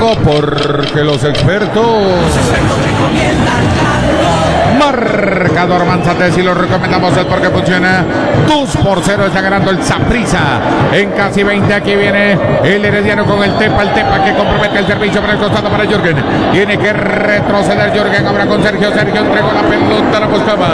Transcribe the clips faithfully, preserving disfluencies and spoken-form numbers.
Cargo porque los expertos marcador Manzate, si lo recomendamos es porque funciona. Dos por cero está ganando el Saprissa en casi veinte. Aquí viene el Herediano con el Tepa, el Tepa que compromete el servicio por el costado para Jürgen. Tiene que retroceder Jürgen ahora con Sergio. Sergio entregó la pelota, la buscaba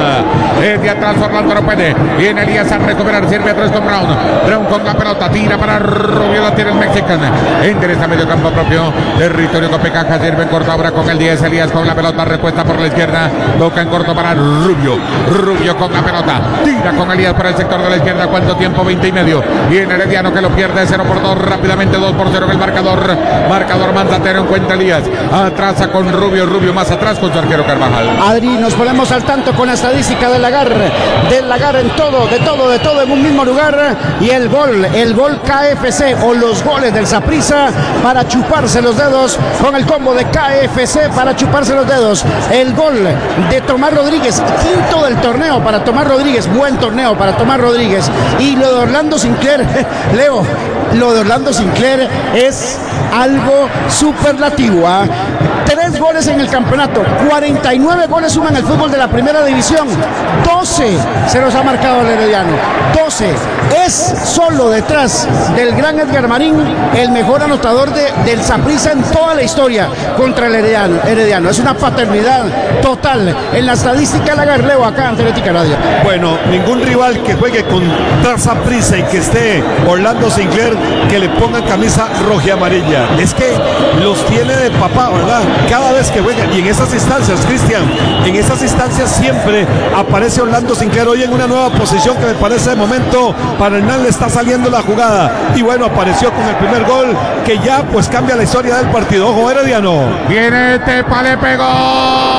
de atrás, Orlando no puede. Viene Elías a recuperar, sirve atrás con Brown. Brown con la pelota, tira para Rubio, la tiene el mexicano. Endereza medio campo propio, territorio con Pecaja, sirve en corto ahora con el diez. Elías con la pelota, repuesta por la izquierda, toca en corto para Rubio. Rubio con la pelota, tira con Elías para el sector de la izquierda. ¿Cuánto tiempo? veinte y medio. Viene Herediano que lo pierde, cero por dos, rápidamente dos por cero en el marcador. Marcador Manzatero, encuentra Elías, atrasa con Rubio, Rubio más atrás con su arquero Carvajal. Adri, nos ponemos al tanto con la estadística del Lagar, del Lagar en todo, de todo, de todo en un mismo lugar. Y el gol, el gol K F C o los goles del Saprissa para chuparse los dedos con el combo de K F C para chuparse los dedos. El gol de Tomás Rodríguez, quinto del torneo para Tomás Rodríguez, buen torneo para Tomás Rodríguez. Y lo de Orlando Sinclair, Leo, lo de Orlando Sinclair es algo superlativo, ¿ah? Tres goles en el campeonato, cuarenta y nueve goles suman el fútbol de la primera división, doce se los ha marcado el Herediano, doce. Es solo detrás del gran Edgar Marín el mejor anotador de, del Saprissa en toda la historia contra el Herediano. Herediano. Es una paternidad total en la estadística Lagar, Leo, acá en Teletica Radio. Bueno, ningún rival que juegue contra Saprissa y que esté Orlando Sinclair que le ponga camisa roja y amarilla. Es que los tiene de papá, ¿verdad? Cada vez que juegan, y en esas instancias, Cristian, en esas instancias siempre aparece Orlando Sinclair hoy en una nueva posición que me parece de momento para Hernán le está saliendo la jugada, y bueno, apareció con el primer gol que ya pues cambia la historia del partido. Ojo, Herediano. Viene Tepa, le pegó.